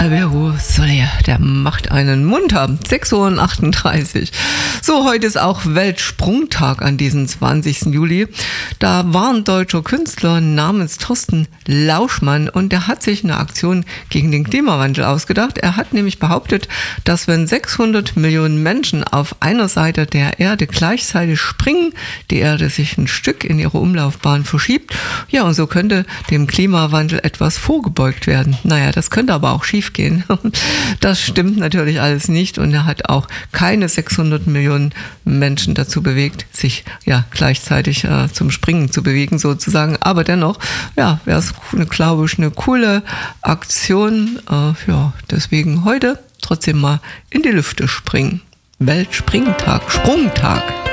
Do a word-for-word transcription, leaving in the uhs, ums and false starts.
Alvaro Soler, der macht einen munter. sechs Uhr achtunddreißig. So, heute ist auch Weltsprungtag an diesem zwanzigsten Juli. Da war ein deutscher Künstler namens Thorsten Lauschmann und der hat sich eine Aktion gegen den Klimawandel ausgedacht. Er hat nämlich behauptet, dass wenn sechshundert Millionen Menschen auf einer Seite der Erde gleichzeitig springen, die Erde sich ein Stück in ihre Umlaufbahn verschiebt. Ja, und so könnte dem Klimawandel etwas vorgebeugt werden. Naja, das könnte aber auch schief gehen. Das stimmt natürlich alles nicht und er hat auch keine sechshundert Millionen Menschen dazu bewegt, sich ja gleichzeitig äh, zum Springen zu bewegen sozusagen. Aber dennoch, ja, wäre es, glaube ich, eine coole Aktion. Äh, ja, deswegen heute trotzdem mal in die Lüfte springen. Weltspringtag, Sprungtag.